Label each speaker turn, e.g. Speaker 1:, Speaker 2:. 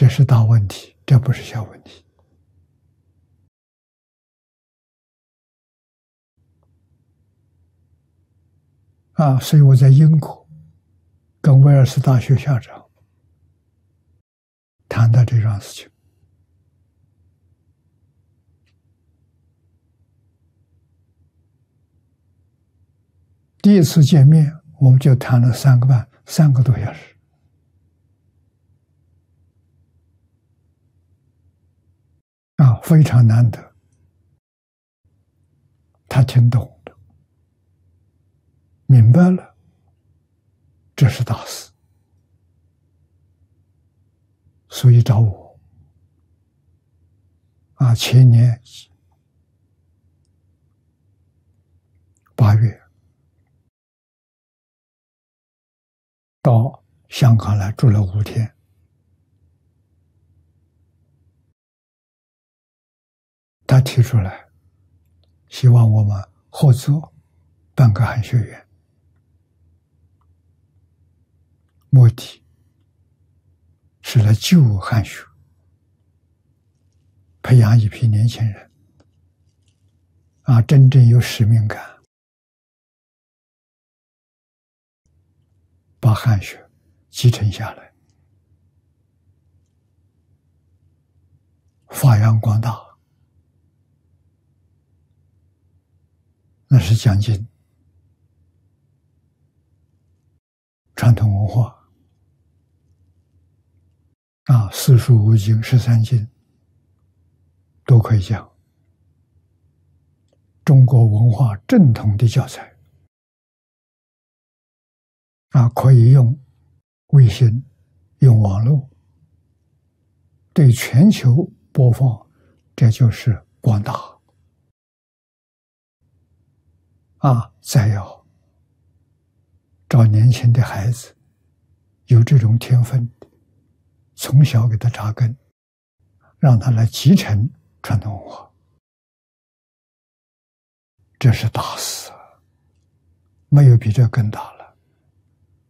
Speaker 1: 这是大问题，这不是小问题。所以我在英国跟威尔斯大学校长谈到这桩事情。第一次见面，我们就谈了3个多小时。非常难得，他听懂了，明白了，这是大事，所以找我。前年8月到香港来住了5天。他提出来，希望我们合作办个汉学院，目的是来救汉学，培养一批年轻人，真正有使命感，把汉学继承下来，发扬光大。那是讲经，传统文化四书五经、13经都可以讲，中国文化正统的教材可以用卫星、用网络对全球播放，这就是广大。再要找年轻的孩子，有这种天分，从小给他扎根，让他来继承传统文化，这是大事，没有比这更大了。